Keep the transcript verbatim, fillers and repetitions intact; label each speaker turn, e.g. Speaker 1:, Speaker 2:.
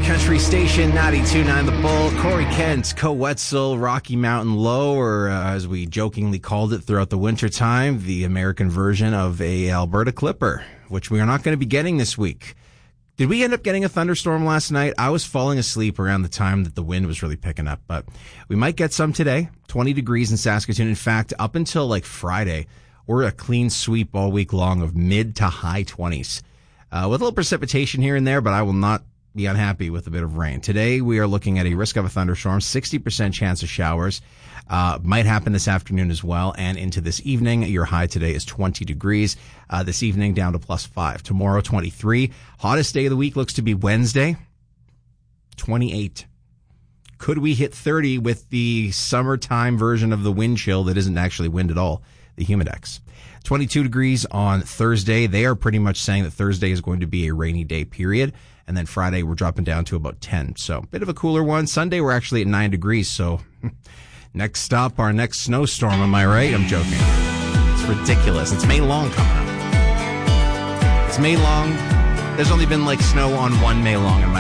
Speaker 1: Country Station, ninety-two point nine The Bull. Corey Kent, Co-Wetzel, Rocky Mountain Low, or uh, as we jokingly called it throughout the wintertime, the American version of a Alberta Clipper, which we are not going to be getting this week. Did we end up getting a thunderstorm last night? I was falling asleep around the time that the wind was really picking up, but we might get some today. twenty degrees in Saskatoon. In fact, up until like Friday, we're a clean sweep all week long of mid to high twenties. Uh, with a little precipitation here and there, but I will not be unhappy with a bit of rain. Today, we are looking at a risk of a thunderstorm, sixty percent chance of showers. Uh, might happen this afternoon as well. And into this evening, your high today is twenty degrees. Uh, this evening down to plus five. Tomorrow, twenty-three. Hottest day of the week looks to be Wednesday, twenty-eight. Could we hit thirty with the summertime version of the wind chill that isn't actually wind at all, the Humidex? twenty-two degrees on Thursday. They are pretty much saying that Thursday is going to be a rainy day period. And then Friday, we're dropping down to about ten. So a bit of a cooler one. Sunday, we're actually at nine degrees. So next stop, our next snowstorm. Am I right? I'm joking. It's ridiculous. It's May Long coming up. It's May Long. There's only been like snow on one May Long in my